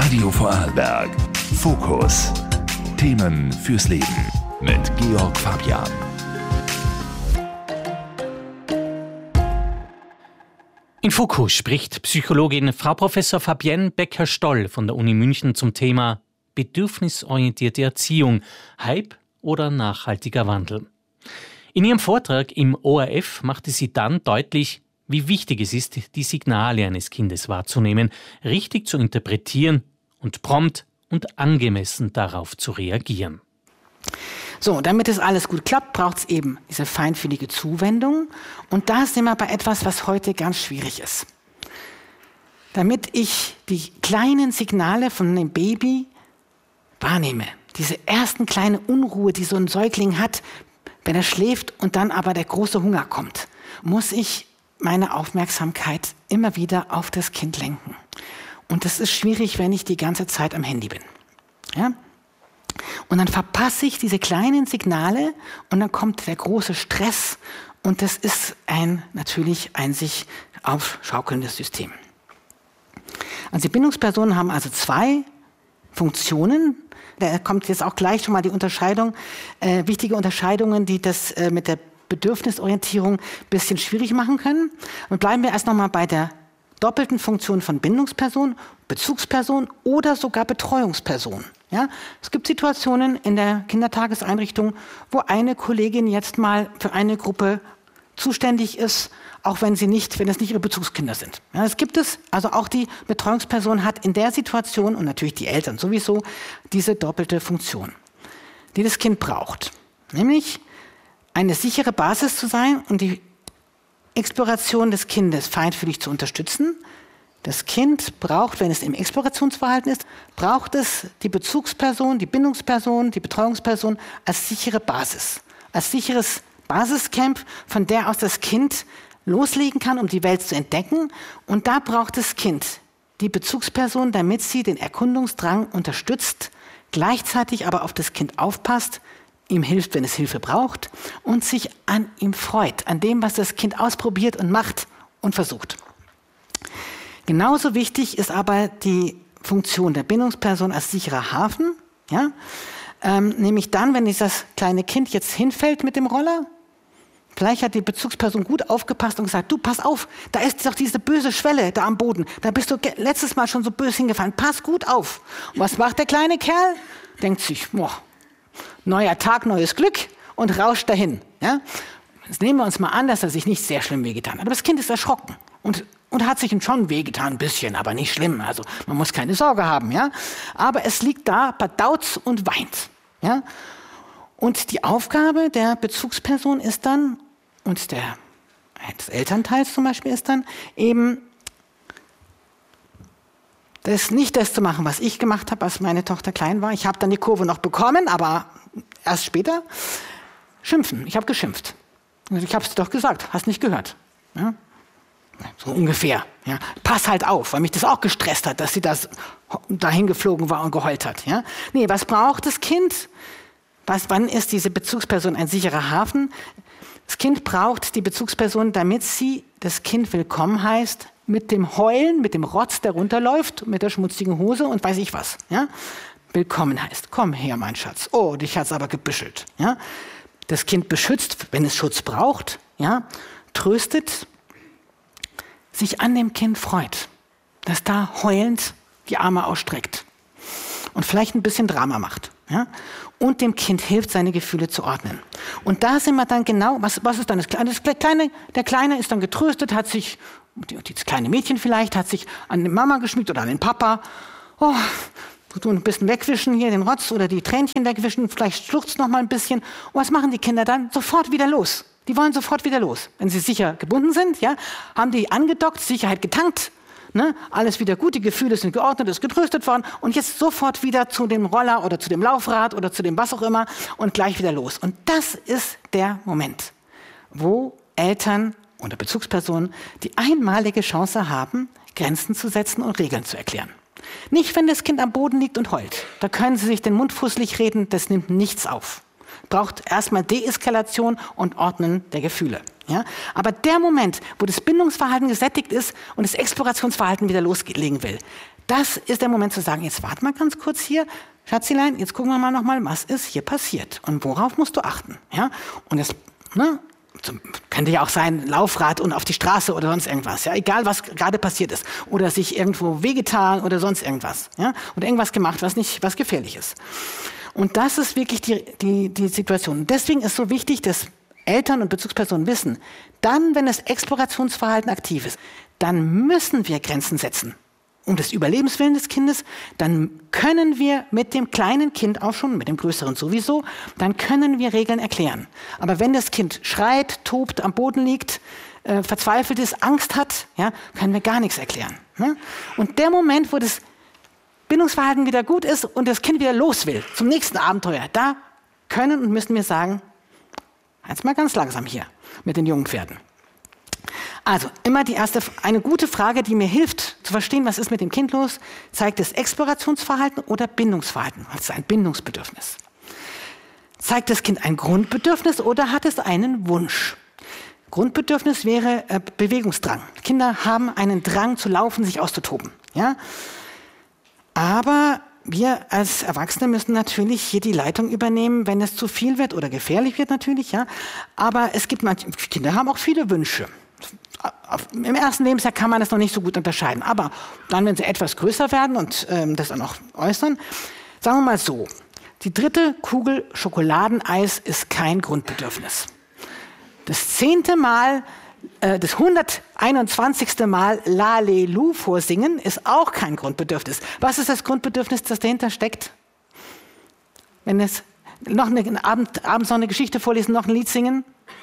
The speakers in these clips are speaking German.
Radio Vorarlberg. Fokus. Themen fürs Leben mit Georg Fabian. In Fokus spricht Psychologin Frau Professor Fabienne Becker-Stoll von der Uni München zum Thema bedürfnisorientierte Erziehung, Hype oder nachhaltiger Wandel. In ihrem Vortrag im ORF machte sie dann deutlich, wie wichtig es ist, die Signale eines Kindes wahrzunehmen, richtig zu interpretieren und prompt und angemessen darauf zu reagieren. So, damit es alles gut klappt, braucht es eben diese feinfühlige Zuwendung. Und da sind wir bei etwas, was heute ganz schwierig ist. Damit ich die kleinen Signale von dem Baby wahrnehme, diese ersten kleine Unruhe, die so ein Säugling hat, wenn er schläft und dann aber der große Hunger kommt, muss ich meine Aufmerksamkeit immer wieder auf das Kind lenken. Und das ist schwierig, wenn ich die ganze Zeit am Handy bin. Ja? Und dann verpasse ich diese kleinen Signale und dann kommt der große Stress und das ist natürlich ein sich aufschaukelndes System. Also die Bindungspersonen haben also zwei Funktionen. Da kommt jetzt auch gleich schon mal die Unterscheidung, wichtige Unterscheidungen, die das mit der Bedürfnisorientierung ein bisschen schwierig machen können. Und bleiben wir erst nochmal bei der doppelten Funktion von Bindungsperson, Bezugsperson oder sogar Betreuungsperson. Ja? Es gibt Situationen in der Kindertageseinrichtung, wo eine Kollegin jetzt mal für eine Gruppe zuständig ist, auch wenn es nicht ihre Bezugskinder sind. Ja, das gibt es. Also auch die Betreuungsperson hat in der Situation und natürlich die Eltern sowieso diese doppelte Funktion, die das Kind braucht. Nämlich eine sichere Basis zu sein und die Exploration des Kindes feinfühlig zu unterstützen. Das Kind braucht, wenn es im Explorationsverhalten ist, braucht es die Bezugsperson, die Bindungsperson, die Betreuungsperson als sichere Basis, als sicheres Basiscamp, von der aus das Kind loslegen kann, um die Welt zu entdecken. Und da braucht das Kind die Bezugsperson, damit sie den Erkundungsdrang unterstützt, gleichzeitig aber auf das Kind aufpasst, ihm hilft, wenn es Hilfe braucht und sich an ihm freut, an dem, was das Kind ausprobiert und macht und versucht. Genauso wichtig ist aber die Funktion der Bindungsperson als sicherer Hafen. Ja? Nämlich dann, wenn das kleine Kind jetzt hinfällt mit dem Roller, vielleicht hat die Bezugsperson gut aufgepasst und gesagt, du, pass auf, da ist doch diese böse Schwelle da am Boden. Da bist du letztes Mal schon so böse hingefallen. Pass gut auf. Und was macht der kleine Kerl? Denkt sich, boah, neuer Tag, neues Glück und rauscht dahin. Ja? Jetzt nehmen wir uns mal an, dass er sich nicht sehr schlimm wehgetan hat. Aber das Kind ist erschrocken und hat sich schon wehgetan, ein bisschen, aber nicht schlimm. Also man muss keine Sorge haben. Ja? Aber es liegt da, badauz und weint. Ja? Und die Aufgabe der Bezugsperson ist dann, und des Elternteils zum Beispiel ist dann, eben nicht das zu machen, was ich gemacht habe, als meine Tochter klein war. Ich habe dann die Kurve noch bekommen, aber erst später. Schimpfen. Ich habe geschimpft. Ich habe es doch gesagt, hast nicht gehört. Ja? So ungefähr. Ja? Pass halt auf, weil mich das auch gestresst hat, dass sie dahin geflogen war und geheult hat. Ja? Nee, was braucht das Kind? Wann ist diese Bezugsperson ein sicherer Hafen? Das Kind braucht die Bezugsperson, damit sie das Kind willkommen heißt, mit dem Heulen, mit dem Rotz, der runterläuft, mit der schmutzigen Hose und weiß ich was. Ja? Willkommen heißt, komm her, mein Schatz. Oh, dich hat's aber gebüschelt. Ja? Das Kind beschützt, wenn es Schutz braucht, ja? Tröstet, sich an dem Kind freut, dass da heulend die Arme ausstreckt und vielleicht ein bisschen Drama macht. Ja? Und dem Kind hilft, seine Gefühle zu ordnen. Und da sind wir dann genau, was ist dann das Kleine? Der Kleine ist dann getröstet, hat sich, das kleine Mädchen vielleicht, hat sich an die Mama geschmiegt oder an den Papa. Oh, so ein bisschen wegwischen hier, den Rotz oder die Tränchen wegwischen, vielleicht schluchzt noch mal ein bisschen. Und was machen die Kinder dann? Sofort wieder los. Die wollen sofort wieder los. Wenn sie sicher gebunden sind, ja, haben die angedockt, Sicherheit getankt, ne, alles wieder gut, die Gefühle sind geordnet, ist getröstet worden und jetzt sofort wieder zu dem Roller oder zu dem Laufrad oder zu dem was auch immer und gleich wieder los. Und das ist der Moment, wo Eltern oder Bezugspersonen die einmalige Chance haben, Grenzen zu setzen und Regeln zu erklären. Nicht, wenn das Kind am Boden liegt und heult. Da können Sie sich den Mund fusselig reden, das nimmt nichts auf. Braucht erstmal Deeskalation und Ordnen der Gefühle. Ja? Aber der Moment, wo das Bindungsverhalten gesättigt ist und das Explorationsverhalten wieder loslegen will, Das ist der Moment zu sagen, jetzt warte mal ganz kurz hier, Schatzilein, jetzt gucken wir mal nochmal, was ist hier passiert und worauf musst du achten. Ja? Und das könnte ja auch sein, Laufrad und auf die Straße oder sonst irgendwas, ja, egal was gerade passiert ist. Oder sich irgendwo wehgetan oder sonst irgendwas. Ja? Oder irgendwas gemacht, was gefährlich ist. Und das ist wirklich die Situation. Deswegen ist so wichtig, dass Eltern und Bezugspersonen wissen, dann, wenn das Explorationsverhalten aktiv ist, dann müssen wir Grenzen setzen. Um des Überlebenswillen des Kindes, dann können wir mit dem kleinen Kind auch schon, mit dem größeren sowieso, dann können wir Regeln erklären. Aber wenn das Kind schreit, tobt, am Boden liegt, verzweifelt ist, Angst hat, ja, können wir gar nichts erklären. Ne? Und der Moment, wo das Bindungsverhalten wieder gut ist und das Kind wieder los will, zum nächsten Abenteuer, da können und müssen wir sagen, jetzt mal ganz langsam hier mit den jungen Pferden. Also immer eine gute Frage, die mir hilft zu verstehen, was ist mit dem Kind los, zeigt es Explorationsverhalten oder Bindungsverhalten, also ein Bindungsbedürfnis. Zeigt das Kind ein Grundbedürfnis oder hat es einen Wunsch? Grundbedürfnis wäre Bewegungsdrang. Kinder haben einen Drang zu laufen, sich auszutoben. Ja? Aber wir als Erwachsene müssen natürlich hier die Leitung übernehmen, wenn es zu viel wird oder gefährlich wird natürlich. Ja? Aber Kinder haben auch viele Wünsche. Im ersten Lebensjahr kann man das noch nicht so gut unterscheiden. Aber dann, wenn sie etwas größer werden und das dann auch äußern, sagen wir mal so, die 3. Kugel Schokoladeneis ist kein Grundbedürfnis. Das 10. Mal, das 121. Mal Lalelu vorsingen ist auch kein Grundbedürfnis. Was ist das Grundbedürfnis, das dahinter steckt? Wenn es noch abends noch eine Geschichte vorlesen, noch ein Lied singen?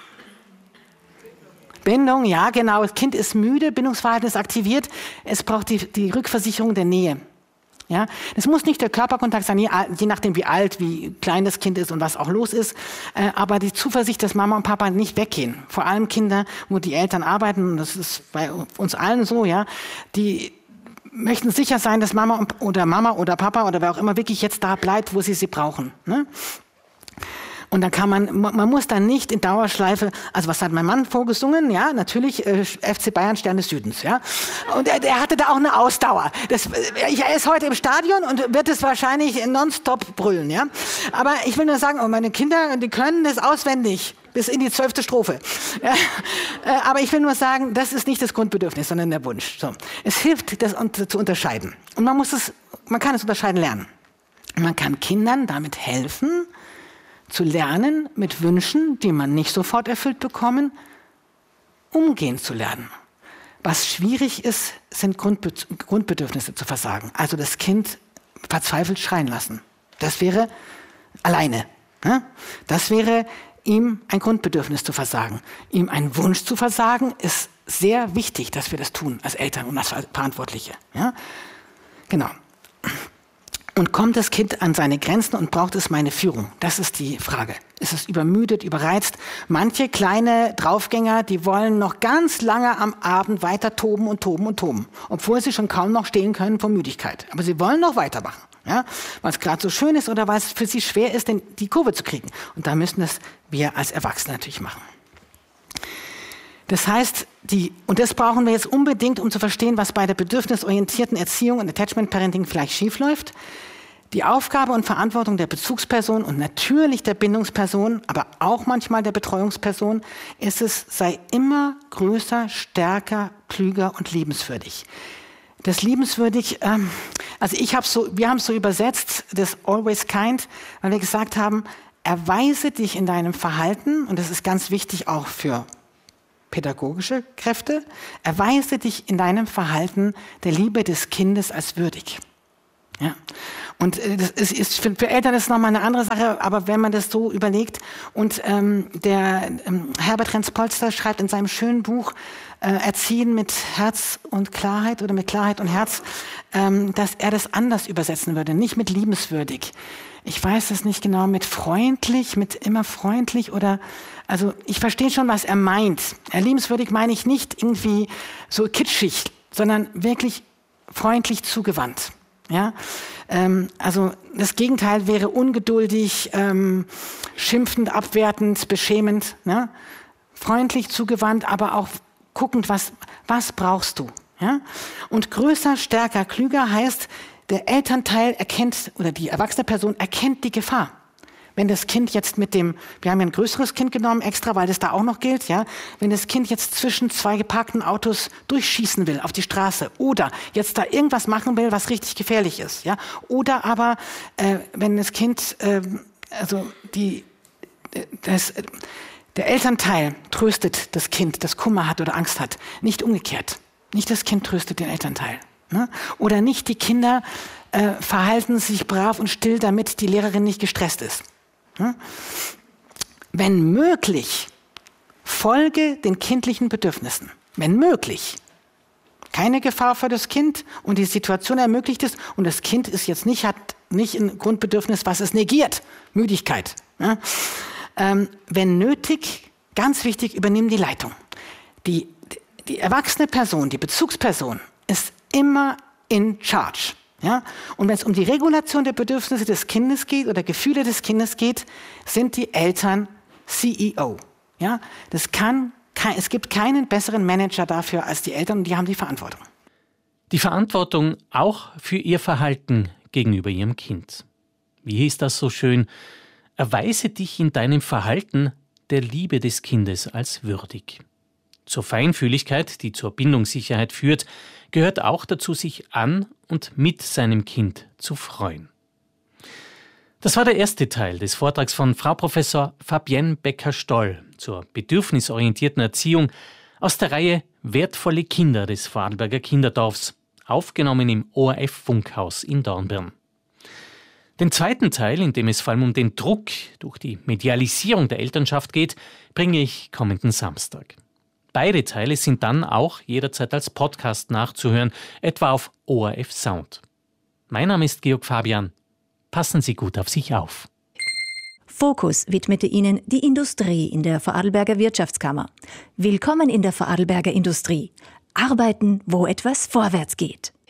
Bindung, ja genau. Das Kind ist müde, Bindungsverhalten ist aktiviert. Es braucht die Rückversicherung der Nähe. Ja? Es muss nicht der Körperkontakt sein, je nachdem wie alt, wie klein das Kind ist und was auch los ist. Aber die Zuversicht, dass Mama und Papa nicht weggehen. Vor allem Kinder, wo die Eltern arbeiten, und das ist bei uns allen so, ja, die möchten sicher sein, dass Mama oder Papa oder wer auch immer wirklich jetzt da bleibt, wo sie brauchen. Ne? Und dann man muss dann nicht in Dauerschleife, also was hat mein Mann vorgesungen? Ja, natürlich FC Bayern Stern des Südens, ja. Und er hatte da auch eine Ausdauer. Er ist heute im Stadion und wird es wahrscheinlich nonstop brüllen, ja. Aber ich will nur sagen, meine Kinder, die können das auswendig bis in die 12. Strophe. Ja, aber ich will nur sagen, das ist nicht das Grundbedürfnis, sondern der Wunsch. So. Es hilft, das zu unterscheiden. Und man kann es unterscheiden lernen. Man kann Kindern damit helfen, zu lernen, mit Wünschen, die man nicht sofort erfüllt bekommen, umgehen zu lernen. Was schwierig ist, sind Grundbedürfnisse zu versagen. Also das Kind verzweifelt schreien lassen. Das wäre alleine. Ne? Das wäre ihm ein Grundbedürfnis zu versagen. Ihm einen Wunsch zu versagen, ist sehr wichtig, dass wir das tun als Eltern und als Verantwortliche. Ja? Genau. Und kommt das Kind an seine Grenzen und braucht es meine Führung? Das ist die Frage. Ist es übermüdet, überreizt? Manche kleine Draufgänger, die wollen noch ganz lange am Abend weiter toben und toben und toben, obwohl sie schon kaum noch stehen können vor Müdigkeit. Aber sie wollen noch weitermachen, ja? Weil es gerade so schön ist oder weil es für sie schwer ist, die Kurve zu kriegen. Und da müssen das wir als Erwachsene natürlich machen. Das heißt, und das brauchen wir jetzt unbedingt, um zu verstehen, was bei der bedürfnisorientierten Erziehung und Attachment Parenting vielleicht schiefläuft. Die Aufgabe und Verantwortung der Bezugsperson und natürlich der Bindungsperson, aber auch manchmal der Betreuungsperson, ist es, sei immer größer, stärker, klüger und liebenswürdig. Das liebenswürdig, wir haben es so übersetzt, das always kind, weil wir gesagt haben, erweise dich in deinem Verhalten, und das ist ganz wichtig auch für pädagogische Kräfte, erweise dich in deinem Verhalten der Liebe des Kindes als würdig. Ja. Und das ist für Eltern ist nochmal eine andere Sache, aber wenn man das so überlegt, und der Herbert Renz-Polster schreibt in seinem schönen Buch Erziehen mit Herz und Klarheit oder mit Klarheit und Herz, dass er das anders übersetzen würde, nicht mit liebenswürdig. Ich weiß es nicht genau, mit freundlich, mit immer freundlich oder, also ich verstehe schon, was er meint. Liebenswürdig meine ich nicht irgendwie so kitschig, sondern wirklich freundlich zugewandt. Ja, also das Gegenteil wäre ungeduldig, schimpfend, abwertend, beschämend, ne? Freundlich zugewandt, aber auch guckend, was brauchst du? Ja? Und größer, stärker, klüger heißt, der Elternteil erkennt oder die erwachsene Person erkennt die Gefahr. Wenn das Kind jetzt wir haben ja ein größeres Kind genommen extra, weil das da auch noch gilt, ja. Wenn das Kind jetzt zwischen zwei geparkten Autos durchschießen will auf die Straße oder jetzt da irgendwas machen will, was richtig gefährlich ist, ja. Oder aber, wenn das Kind, der Elternteil tröstet das Kind, das Kummer hat oder Angst hat, nicht umgekehrt. Nicht das Kind tröstet den Elternteil. Ne? Oder nicht die Kinder verhalten sich brav und still, damit die Lehrerin nicht gestresst ist. Wenn möglich, folge den kindlichen Bedürfnissen. Wenn möglich. Keine Gefahr für das Kind und die Situation ermöglicht es und das Kind ist jetzt hat nicht ein Grundbedürfnis, was es negiert. Müdigkeit. Ja? Wenn nötig, ganz wichtig, übernimm die Leitung. Die erwachsene Person, die Bezugsperson ist immer in charge. Ja? Und wenn es um die Regulation der Bedürfnisse des Kindes geht oder Gefühle des Kindes geht, sind die Eltern CEO. Ja? Es gibt keinen besseren Manager dafür als die Eltern und die haben die Verantwortung. Die Verantwortung auch für ihr Verhalten gegenüber ihrem Kind. Wie hieß das so schön? Erweise dich in deinem Verhalten der Liebe des Kindes als würdig. Zur Feinfühligkeit, die zur Bindungssicherheit führt, gehört auch dazu, sich an und mit seinem Kind zu freuen. Das war der erste Teil des Vortrags von Frau Professor Fabienne Becker-Stoll zur bedürfnisorientierten Erziehung aus der Reihe Wertvolle Kinder des Vorarlberger Kinderdorfs, aufgenommen im ORF-Funkhaus in Dornbirn. Den zweiten Teil, in dem es vor allem um den Druck durch die Medialisierung der Elternschaft geht, bringe ich kommenden Samstag. Beide Teile sind dann auch jederzeit als Podcast nachzuhören, etwa auf ORF Sound. Mein Name ist Georg Fabian. Passen Sie gut auf sich auf. Fokus widmete Ihnen die Industrie in der Vorarlberger Wirtschaftskammer. Willkommen in der Vorarlberger Industrie. Arbeiten, wo etwas vorwärts geht.